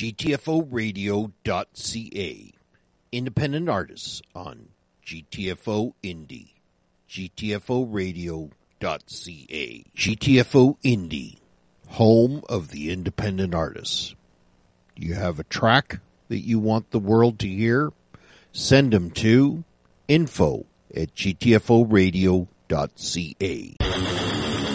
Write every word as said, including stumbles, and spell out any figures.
G T F O radio dot C A. Independent artists on G T F O Indie. G T F O radio dot C A. G T F O Indie, home of the independent artists. Do you have a track that you want the world to hear? Send them to info at G T F O radio dot C A.